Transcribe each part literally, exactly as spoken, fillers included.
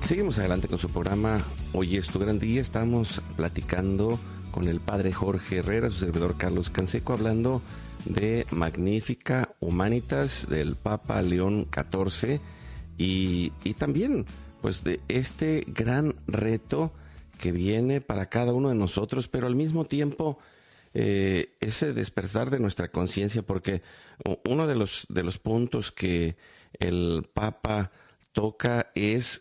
Seguimos adelante con su programa. Hoy es tu gran día. Estamos platicando con el padre Jorge Herrera, su servidor Carlos Canseco, hablando de Magnificat Humanitas del Papa León catorce y, y también pues de este gran reto que viene para cada uno de nosotros, pero al mismo tiempo eh, ese despertar de nuestra conciencia, porque uno de los, de los puntos que el Papa toca es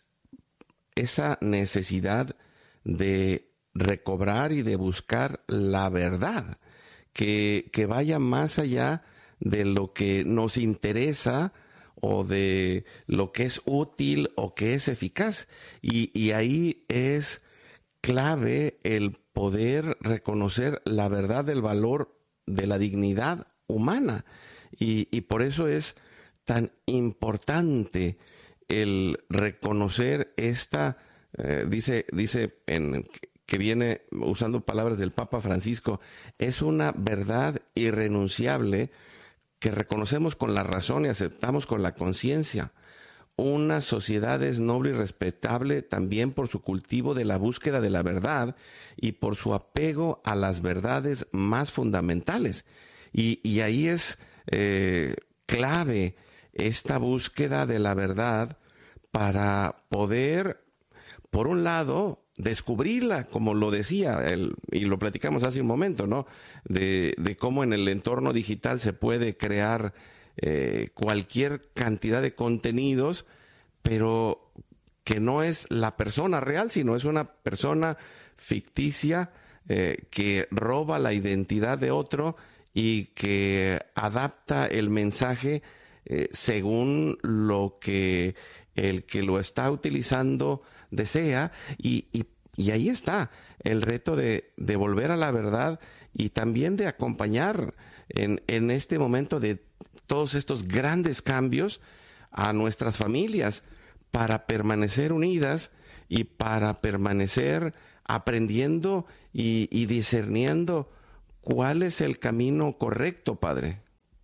esa necesidad de recobrar y de buscar la verdad, que, que vaya más allá de lo que nos interesa o de lo que es útil o que es eficaz. Y, y ahí es clave el poder reconocer la verdad del valor de la dignidad humana. Y, y por eso es tan importante el reconocer esta, eh, dice, dice en, que viene usando palabras del Papa Francisco, es una verdad irrenunciable que reconocemos con la razón y aceptamos con la conciencia. Una sociedad es noble y respetable también por su cultivo de la búsqueda de la verdad y por su apego a las verdades más fundamentales. Y, y ahí es eh, clave esta búsqueda de la verdad para poder, por un lado, descubrirla, como lo decía, el, y lo platicamos hace un momento, ¿no? De, de cómo en el entorno digital se puede crear eh, cualquier cantidad de contenidos, pero que no es la persona real, sino es una persona ficticia eh, que roba la identidad de otro y que adapta el mensaje eh, según lo que el que lo está utilizando desea, y, y, y ahí está el reto de, de volver a la verdad y también de acompañar en, en este momento de todos estos grandes cambios a nuestras familias para permanecer unidas y para permanecer aprendiendo y, y discerniendo cuál es el camino correcto, Padre.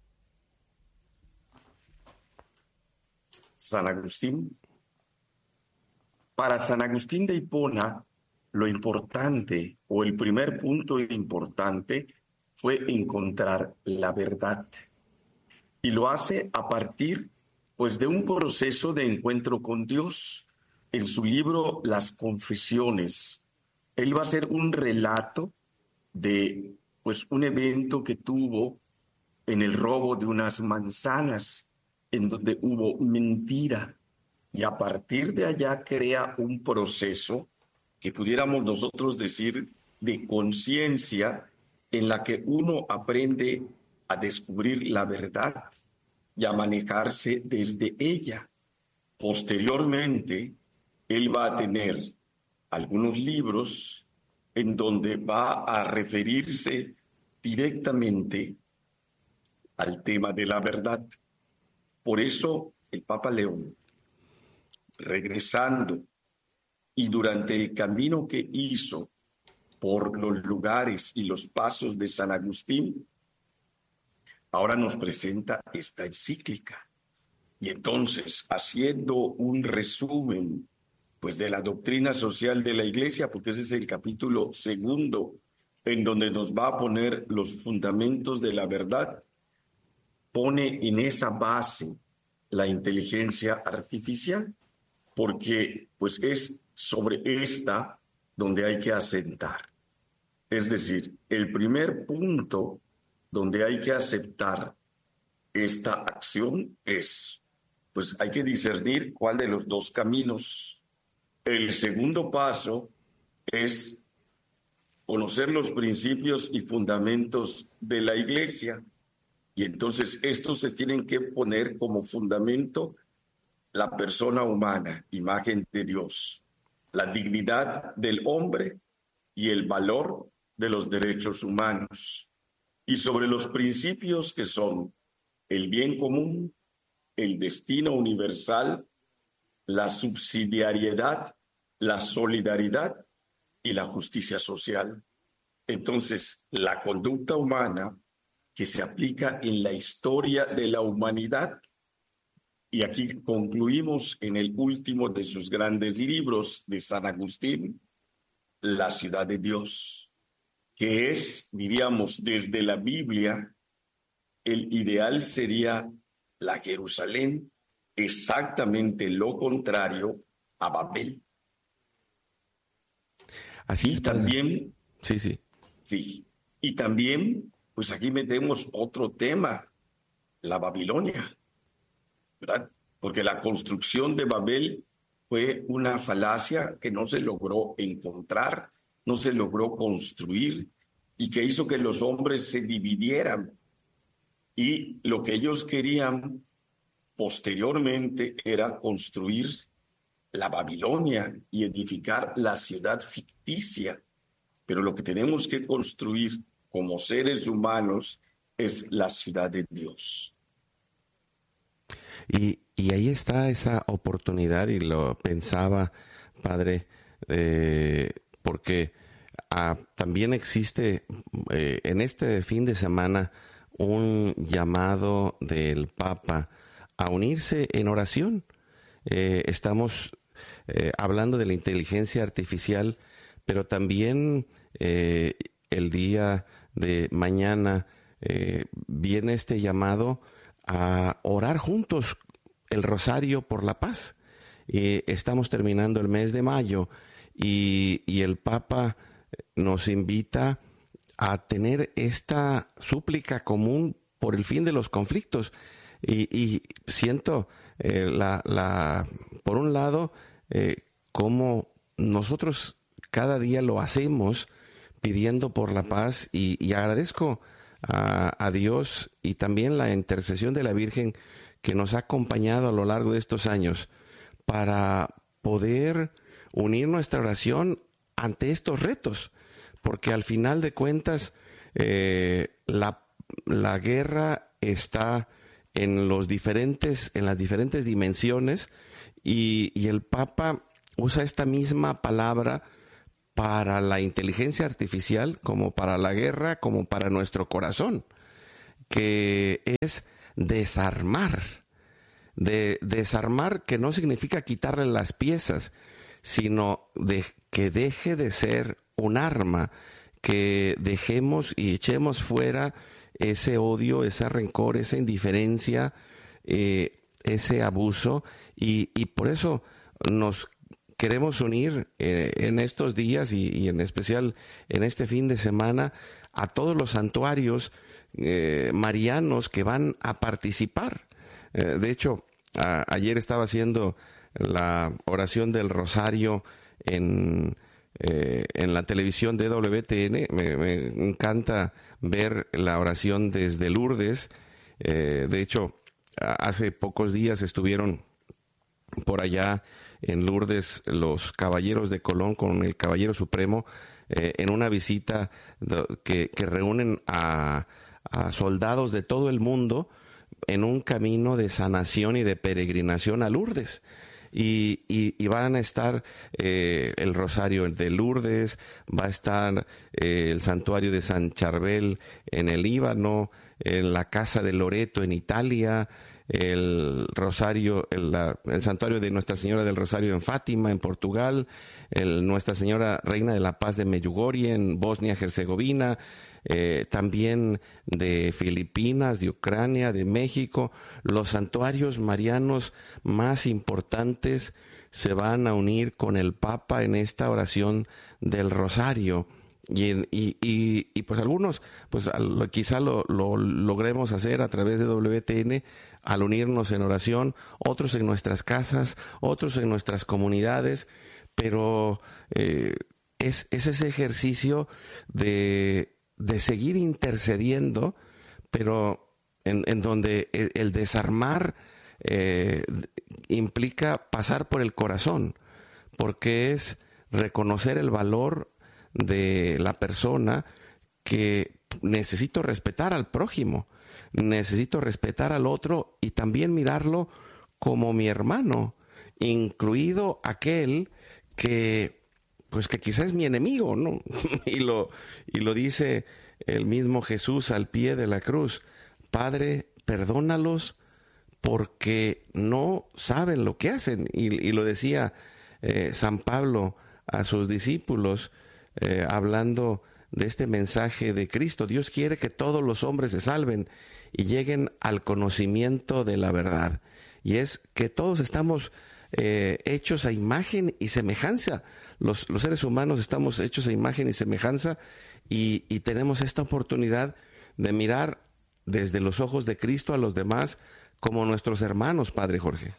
San Agustín. Para San Agustín de Hipona, lo importante o el primer punto importante fue encontrar la verdad. Y lo hace a partir pues de un proceso de encuentro con Dios. En su libro Las Confesiones, él va a hacer un relato de pues un evento que tuvo en el robo de unas manzanas, en donde hubo mentira. Y a partir de allá crea un proceso que pudiéramos nosotros decir de conciencia, en la que uno aprende a descubrir la verdad y a manejarse desde ella. Posteriormente, él va a tener algunos libros en donde va a referirse directamente al tema de la verdad. Por eso el Papa León, regresando y durante el camino que hizo por los lugares y los pasos de San Agustín, ahora nos presenta esta encíclica. Y entonces, haciendo un resumen pues de la doctrina social de la Iglesia, porque ese es el capítulo segundo, en donde nos va a poner los fundamentos de la verdad, pone en esa base la inteligencia artificial, porque pues es sobre esta donde hay que asentar. Es decir, el primer punto donde hay que aceptar esta acción es, pues hay que discernir cuál de los dos caminos. El segundo paso es conocer los principios y fundamentos de la Iglesia, y entonces estos se tienen que poner como fundamento la persona humana, imagen de Dios, la dignidad del hombre y el valor de los derechos humanos, y sobre los principios que son el bien común, el destino universal, la subsidiariedad, la solidaridad y la justicia social. Entonces, la conducta humana que se aplica en la historia de la humanidad Y aquí concluimos en el último de sus grandes libros de San Agustín, La ciudad de Dios, que es, diríamos, desde la Biblia, el ideal sería la Jerusalén, exactamente lo contrario a Babel. Así y es, padre. también, Sí, sí. sí, y también, pues aquí metemos otro tema, la Babilonia, ¿verdad? Porque la construcción de Babel fue una falacia que no se logró encontrar, no se logró construir y que hizo que los hombres se dividieran. Y lo que ellos querían posteriormente era construir la Babilonia y edificar la ciudad ficticia. Pero lo que tenemos que construir como seres humanos es la ciudad de Dios. Y, y ahí está esa oportunidad, y lo pensaba, padre, eh, porque ah, también existe eh, en este fin de semana un llamado del Papa a unirse en oración. Eh, estamos eh, hablando de la inteligencia artificial, pero también eh, el día de mañana eh, viene este llamado a orar juntos el rosario por la paz. Eh, estamos terminando el mes de mayo y, y el Papa nos invita a tener esta súplica común por el fin de los conflictos. Y, y siento, eh, la, la, por un lado, eh, cómo nosotros cada día lo hacemos pidiendo por la paz, y, y agradezco a, a Dios y también la intercesión de la Virgen que nos ha acompañado a lo largo de estos años para poder unir nuestra oración ante estos retos, porque al final de cuentas eh, la, la guerra está en los diferentes, en las diferentes dimensiones, y, y el Papa usa esta misma palabra para la inteligencia artificial, como para la guerra, como para nuestro corazón, que es desarmar. De desarmar, que no significa quitarle las piezas, sino de que deje de ser un arma, que dejemos y echemos fuera ese odio, ese rencor, esa indiferencia, eh, ese abuso, y, y por eso nos queremos unir eh, en estos días y, y en especial en este fin de semana a todos los santuarios eh, marianos que van a participar. Eh, de hecho, a, ayer estaba haciendo la oración del rosario en, eh, en la televisión de W T N. Me, me encanta ver la oración desde Lourdes. Eh, de hecho, hace pocos días estuvieron por allá en Lourdes los caballeros de Colón con el Caballero Supremo eh, en una visita de, que, que reúnen a, a soldados de todo el mundo en un camino de sanación y de peregrinación a Lourdes. Y, y, y van a estar eh, el Rosario de Lourdes, va a estar eh, el Santuario de San Charbel en el Líbano, en la Casa de Loreto en Italia, el Rosario, el, la, el Santuario de Nuestra Señora del Rosario en Fátima, en Portugal, el Nuestra Señora Reina de la Paz de Medjugorje en Bosnia-Herzegovina, eh, también de Filipinas, de Ucrania, de México. Los santuarios marianos más importantes se van a unir con el Papa en esta oración del Rosario. Y, y, y, y pues algunos, pues al, quizá lo, lo logremos hacer a través de W T N al unirnos en oración, otros en nuestras casas, otros en nuestras comunidades, pero eh, es, es ese ejercicio de, de seguir intercediendo, pero en, en donde el, el desarmar eh, implica pasar por el corazón, porque es reconocer el valor de la persona, que necesito respetar al prójimo, necesito respetar al otro y también mirarlo como mi hermano, incluido aquel que pues que quizás es mi enemigo, ¿no? y lo y lo dice el mismo Jesús al pie de la cruz: Padre, perdónalos porque no saben lo que hacen. Y, y lo decía eh, San Pablo a sus discípulos, eh, hablando de este mensaje de Cristo. Dios quiere que todos los hombres se salven y lleguen al conocimiento de la verdad. Y es que todos estamos eh, hechos a imagen y semejanza. Los, los seres humanos estamos hechos a imagen y semejanza, y, y tenemos esta oportunidad de mirar desde los ojos de Cristo a los demás como nuestros hermanos, Padre Jorge.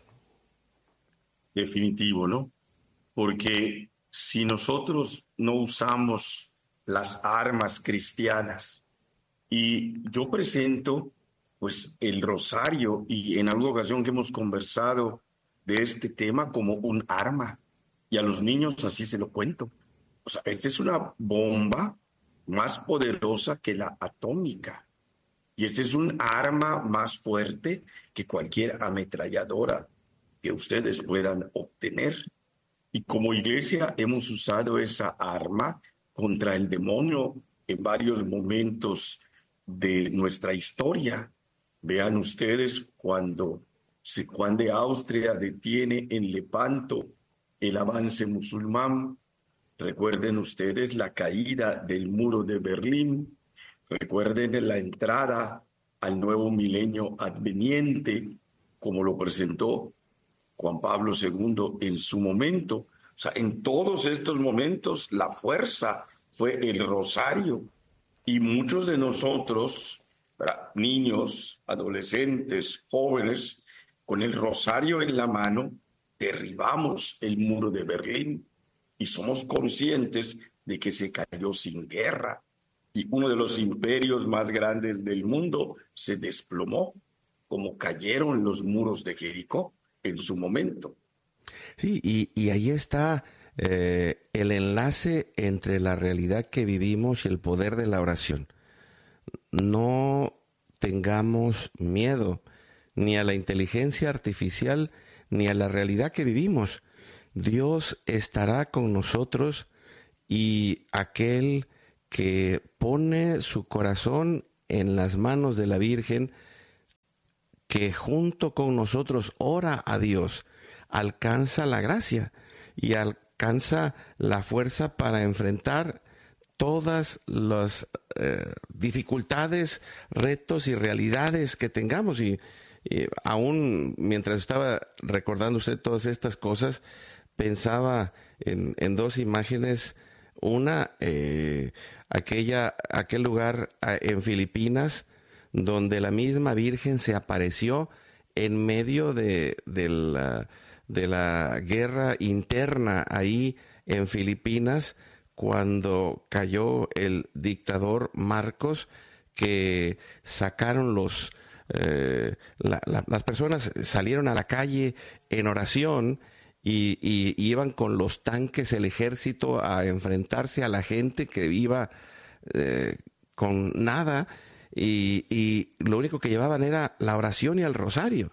Definitivo, ¿no? Porque si nosotros no usamos las armas cristianas, y yo presento pues el rosario, y en alguna ocasión que hemos conversado de este tema, como un arma, y a los niños así se lo cuento. O sea, esta es una bomba más poderosa que la atómica, y este es un arma más fuerte que cualquier ametralladora que ustedes puedan obtener. Y como iglesia hemos usado esa arma contra el demonio en varios momentos de nuestra historia. Vean ustedes cuando Juan de Austria detiene en Lepanto el avance musulmán. Recuerden ustedes la caída del muro de Berlín. Recuerden la entrada al nuevo milenio adveniente, como lo presentó Juan Pablo segundo en su momento. O sea, en todos estos momentos la fuerza fue el rosario, y muchos de nosotros, ¿verdad?, niños, adolescentes, jóvenes, con el rosario en la mano, derribamos el muro de Berlín, y somos conscientes de que se cayó sin guerra, y uno de los imperios más grandes del mundo se desplomó, como cayeron los muros de Jericó en su momento. Sí, y, y ahí está eh, el enlace entre la realidad que vivimos y el poder de la oración. No tengamos miedo ni a la inteligencia artificial ni a la realidad que vivimos. Dios estará con nosotros, y aquel que pone su corazón en las manos de la Virgen, que junto con nosotros ora a Dios, alcanza la gracia y alcanza la fuerza para enfrentar todas las eh, dificultades, retos y realidades que tengamos. Y, y aún mientras estaba recordando usted todas estas cosas, pensaba en, en dos imágenes. Una, eh, aquella, aquel lugar en Filipinas, donde la misma Virgen se apareció en medio de, de, la, de la guerra interna ahí en Filipinas, cuando cayó el dictador Marcos, que sacaron los... Eh, la, la, las personas salieron a la calle en oración, y, y, y iban con los tanques, el ejército, a enfrentarse a la gente que iba eh, con nada, y, y lo único que llevaban era la oración y el rosario.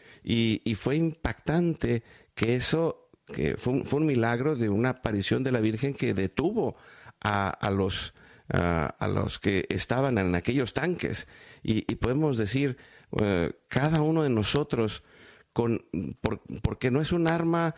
Y, y fue impactante que eso, que fue un, fue un milagro de una aparición de la Virgen que detuvo a, a, los, a, a los que estaban en aquellos tanques. Y, y podemos decir, uh, cada uno de nosotros, Con, por, porque no es un arma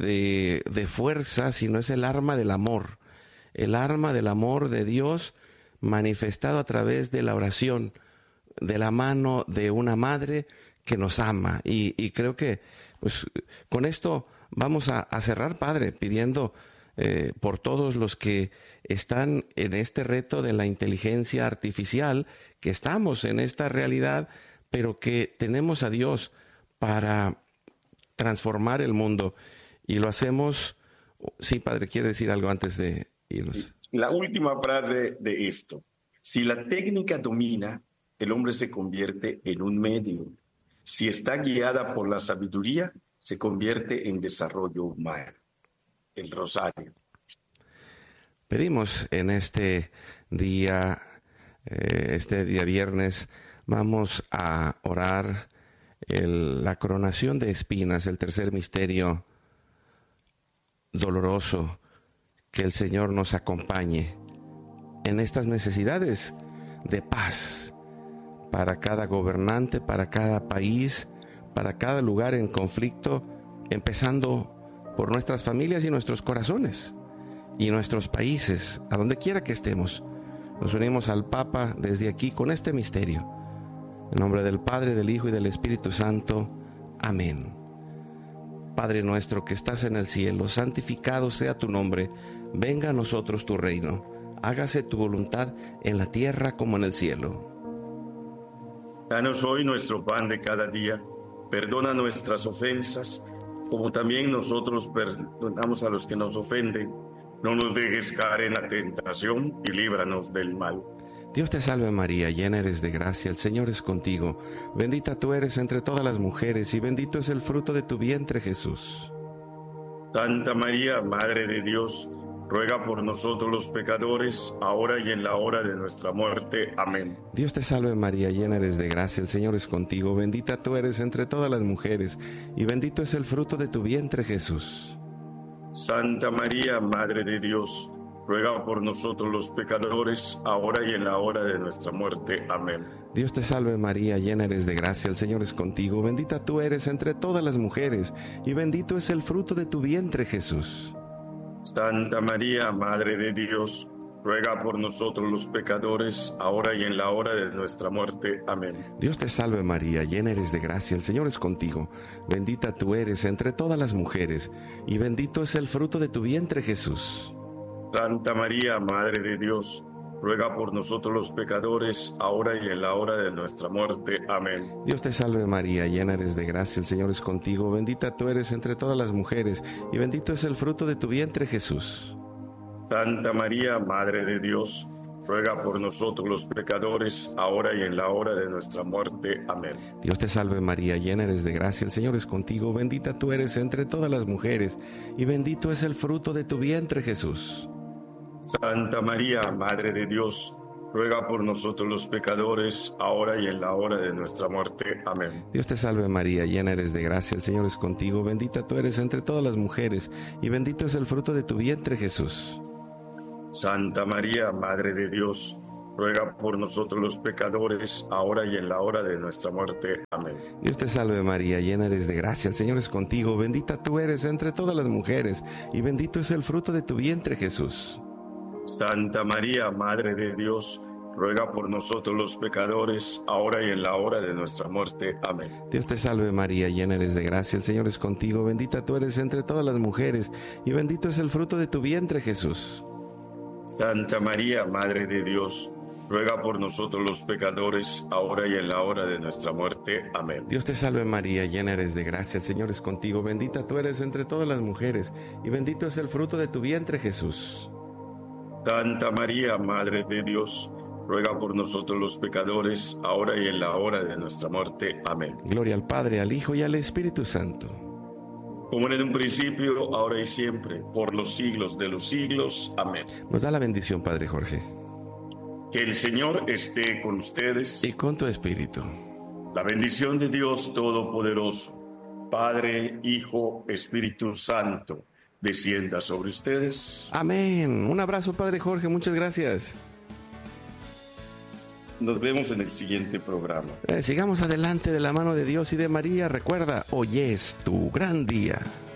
de, de fuerza, sino es el arma del amor, el arma del amor de Dios manifestado a través de la oración, de la mano de una madre que nos ama. Y, y creo que pues, con esto vamos a, a cerrar, Padre, pidiendo eh, por todos los que están en este reto de la inteligencia artificial, que estamos en esta realidad, pero que tenemos a Dios para transformar el mundo, y lo hacemos. Sí, Padre, ¿quiere decir algo antes de irnos? La última frase de esto: si la técnica domina, el hombre se convierte en un medio. Si está guiada por la sabiduría, se convierte en desarrollo humano. El rosario. Pedimos en este día, eh, este día viernes, vamos a orar El, la coronación de espinas, el tercer misterio doloroso. Que el Señor nos acompañe en estas necesidades de paz para cada gobernante, para cada país, para cada lugar en conflicto, empezando por nuestras familias y nuestros corazones y nuestros países, a donde quiera que estemos. Nos unimos al Papa desde aquí con este misterio. En nombre del Padre, del Hijo y del Espíritu Santo. Amén. Padre nuestro que estás en el cielo, santificado sea tu nombre. Venga a nosotros tu reino. Hágase tu voluntad en la tierra como en el cielo. Danos hoy nuestro pan de cada día. Perdona nuestras ofensas, como también nosotros perdonamos a los que nos ofenden. No nos dejes caer en la tentación y líbranos del mal. Dios te salve María, llena eres de gracia, el Señor es contigo. Bendita tú eres entre todas las mujeres y bendito es el fruto de tu vientre, Jesús. Santa María, Madre de Dios, ruega por nosotros los pecadores, ahora y en la hora de nuestra muerte. Amén. Dios te salve María, llena eres de gracia, el Señor es contigo. Bendita tú eres entre todas las mujeres y bendito es el fruto de tu vientre, Jesús. Santa María, Madre de Dios, ruega por nosotros los pecadores, ahora y en la hora de nuestra muerte. Amén. Dios te salve María, llena eres de gracia, el Señor es contigo. Bendita tú eres entre todas las mujeres y bendito es el fruto de tu vientre, Jesús. Santa María, Madre de Dios, ruega por nosotros los pecadores, ahora y en la hora de nuestra muerte. Amén. Dios te salve María, llena eres de gracia, el Señor es contigo. Bendita tú eres entre todas las mujeres, y bendito es el fruto de tu vientre, Jesús. Santa María, Madre de Dios, ruega por nosotros los pecadores, ahora y en la hora de nuestra muerte. Amén. Dios te salve María, llena eres de gracia, el Señor es contigo. Bendita tú eres entre todas las mujeres, y bendito es el fruto de tu vientre, Jesús. Santa María, Madre de Dios, ruega por nosotros los pecadores, ahora y en la hora de nuestra muerte. Amén. Dios te salve María, llena eres de gracia, el Señor es contigo. Bendita tú eres entre todas las mujeres, y bendito es el fruto de tu vientre, Jesús. Santa María, Madre de Dios, ruega por nosotros los pecadores, ahora y en la hora de nuestra muerte. Amén. Dios te salve María, llena eres de gracia, el Señor es contigo. Bendita tú eres entre todas las mujeres, y bendito es el fruto de tu vientre, Jesús. Santa María, Madre de Dios, ruega por nosotros los pecadores, ahora y en la hora de nuestra muerte. Amén. Dios te salve María, llena eres de gracia, el Señor es contigo. Bendita tú eres entre todas las mujeres, y bendito es el fruto de tu vientre, Jesús. Santa María, Madre de Dios, ruega por nosotros los pecadores, ahora y en la hora de nuestra muerte. Amén. Dios te salve María, llena eres de gracia, el Señor es contigo. Bendita tú eres entre todas las mujeres, y bendito es el fruto de tu vientre, Jesús. Santa María, Madre de Dios, ruega por nosotros los pecadores, ahora y en la hora de nuestra muerte. Amén. Dios te salve María, llena eres de gracia, el Señor es contigo. Bendita tú eres entre todas las mujeres, y bendito es el fruto de tu vientre, Jesús. Santa María, Madre de Dios, ruega por nosotros los pecadores, ahora y en la hora de nuestra muerte. Amén. Gloria al Padre, al Hijo y al Espíritu Santo. Como en un principio, ahora y siempre, por los siglos de los siglos. Amén. Nos da la bendición, Padre Jorge. Que el Señor esté con ustedes. Y con tu espíritu. La bendición de Dios Todopoderoso, Padre, Hijo, Espíritu Santo, descienda sobre ustedes. Amén. Un abrazo, Padre Jorge. Muchas gracias. Nos vemos en el siguiente programa. Eh, sigamos adelante de la mano de Dios y de María. Recuerda, hoy es tu gran día.